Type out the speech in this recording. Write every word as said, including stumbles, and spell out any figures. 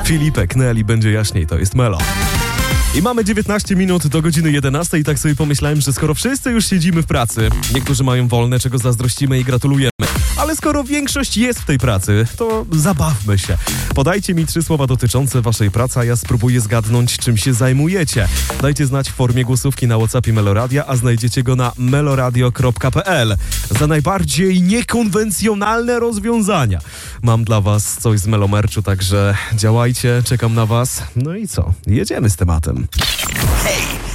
Filipek, Nelly, będzie jaśniej, to jest Melo. I mamy dziewiętnaście minut do godziny jedenastej i tak sobie pomyślałem, że skoro wszyscy już siedzimy w pracy, niektórzy mają wolne, czego zazdrościmy i gratulujemy, ale skoro większość jest w tej pracy, to zabawmy się. Podajcie mi trzy słowa dotyczące waszej pracy, a ja spróbuję zgadnąć, czym się zajmujecie. Dajcie znać w formie głosówki na WhatsAppie Meloradia, a znajdziecie go na meloradio kropka p l. Za najbardziej niekonwencjonalne rozwiązania mam dla was coś z Melomerczu, także działajcie, czekam na was. No i co? Jedziemy z tematem. Hej!